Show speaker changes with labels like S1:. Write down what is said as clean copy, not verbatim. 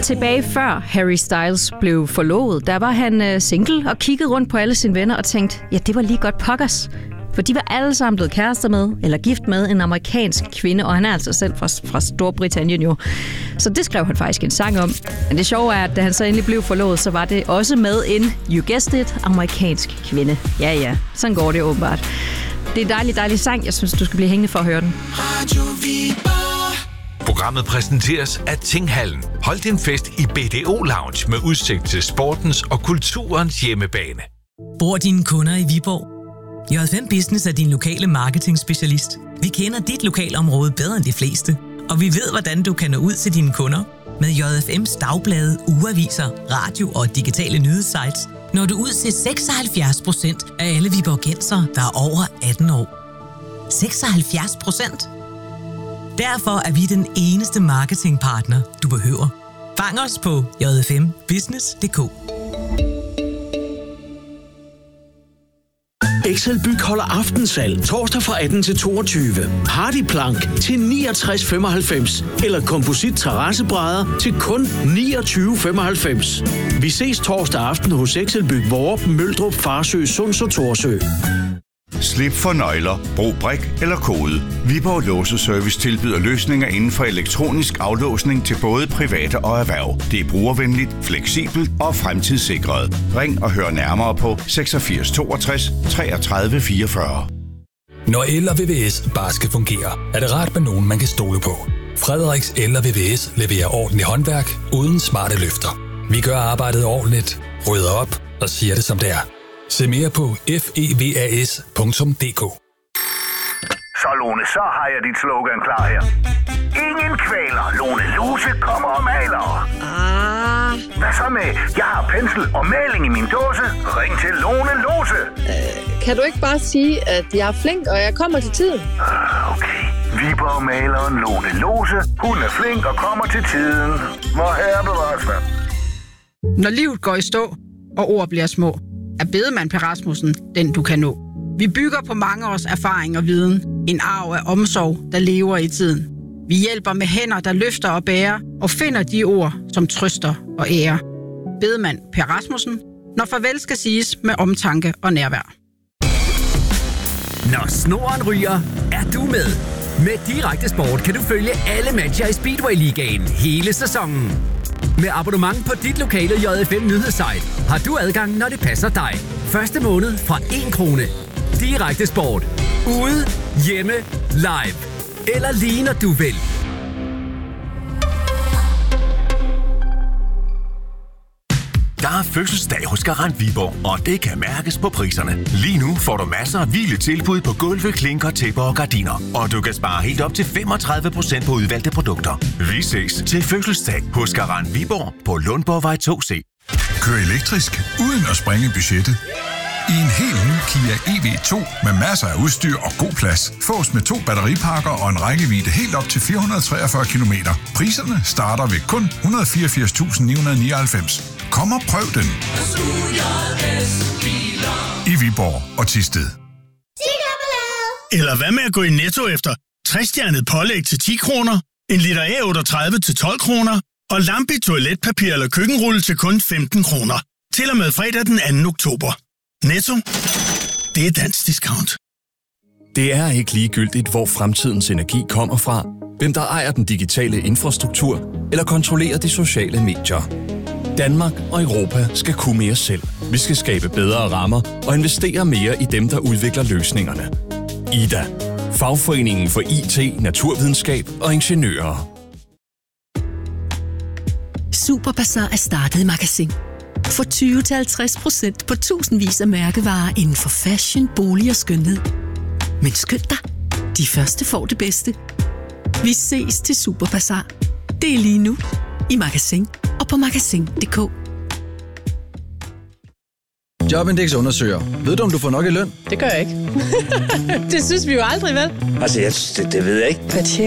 S1: Tilbage før Harry Styles blev forlovet, der var han single og kiggede rundt på alle sine venner og tænkte, ja, det var lige godt pokkers. For de var alle sammen blevet kærester med, eller gift med en amerikansk kvinde, og han er altså selv fra Storbritannien jo. Så det skrev han faktisk en sang om. Men det sjove er, at da han så endelig blev forlovet, så var det også med en, you guessed it, amerikansk kvinde. Ja, sådan går det åbenbart. Det er en dejlig sang. Jeg synes, du skal blive hængende for at høre den.
S2: Programmet præsenteres af Tinghallen. Hold din fest i BDO Lounge med udsigt til sportens og kulturens hjemmebane.
S3: Bor dine kunder i Viborg? J5 Business er din lokale marketing-specialist. Vi kender dit lokalområde bedre end de fleste, og vi ved, hvordan du kan nå ud til dine kunder. Med J5's dagblade, ugeaviser, radio og digitale nyhedssites når du ud til 76% af alle viborgensere, der er over 18 år. 76%? Derfor er vi den eneste marketingpartner, du behøver. Fang os på j5business.dk.
S4: Excelbyg holder aftensalg torsdag fra 18 til 22. Hardyplank til 69,95 eller komposit terrassebrædder til kun 29,95. Vi ses torsdag aften hos Excelbyg, Vorup, Møldrup, Farsø, Sunds og Thorsø.
S5: Slip for nøgler, brug brik eller kode. Viborg Låseservice tilbyder løsninger inden for elektronisk aflåsning til både private og erhverv. Det er brugervenligt, fleksibelt og fremtidssikret. Ring og hør nærmere på 86 62 33 44.
S6: Når el og VVS bare skal fungere, er det rart med nogen, man kan stole på. Frederiks El og VVS leverer ordentligt håndværk uden smarte løfter. Vi gør arbejdet ordentligt, rydder op og siger det som det er. Se mere på fevas.dk.
S7: Så Lone, så har jeg dit slogan klar her. Ingen kvæler, Lone Lose kommer og maler. Hvad så med, jeg har pensel og maling i min dåse. Ring til Lone Lose.
S8: Kan du ikke bare sige, at jeg er flink, og jeg kommer til tiden?
S7: Okay. Viborg-maleren Lone Lose. Hun er flink og kommer til tiden. Hvor herre bevares man.
S9: Når livet går i stå, og ord bliver små, er bedemand Per Rasmussen den, du kan nå. Vi bygger på mange års erfaring og viden. En arv af omsorg, der lever i tiden. Vi hjælper med hænder, der løfter og bærer, og finder de ord, som trøster og ærer. Bedemand Per Rasmussen, når farvel skal siges med omtanke og nærvær.
S10: Når snoren ryger, er du med. Med Direkte Sport kan du følge alle matcher i Speedway-ligaen hele sæsonen. Med abonnement på dit lokale J5 nyhedssite har du adgang, når det passer dig. Første måned fra 1 krone. Direkte Sport. Ude, hjemme, live. Eller lige når du vil.
S2: Der er fødselsdag hos Garant Viborg, og det kan mærkes på priserne. Lige nu får du masser af vilde tilbud på gulve, klinker, tæpper og gardiner. Og du kan spare helt op til 35% på udvalgte produkter. Vi ses til fødselsdag hos Garant Viborg på Lundborgvej 2C.
S11: Kør elektrisk uden at sprænge budgettet. I en helt ny Kia EV2 med masser af udstyr og god plads. Fås med 2 batteripakker og en rækkevidde helt op til 443 km. Priserne starter ved kun 184.999. Kom og prøv den. I Viborg og Thisted.
S12: Eller hvad med at gå i Netto efter 60-stjernet pålæg til 10 kroner, en liter A38 til 12 kroner og Lambi toiletpapir eller køkkenrulle til kun 15 kroner. Til og med fredag den 2. oktober. Netto. Det er dansk discount.
S13: Det er ikke ligegyldigt, hvor fremtidens energi kommer fra, hvem der ejer den digitale infrastruktur eller kontrollerer de sociale medier. Danmark og Europa skal kunne mere selv. Vi skal skabe bedre rammer og investere mere i dem, der udvikler løsningerne. IDA. Fagforeningen for IT, naturvidenskab og ingeniører.
S14: Superbazar er startet i Magasin. For 20-50% på tusindvis af mærkevarer inden for fashion, bolig og skønhed. Men skynd dig, de første får det bedste. Vi ses til Superbazar. Det er lige nu i Magasin og på magasin.dk.
S15: Jobindex undersøger. Ved du, om du får nok i løn?
S8: Det gør jeg ikke. Det synes vi jo aldrig, vel?
S16: Altså, det ved jeg ikke.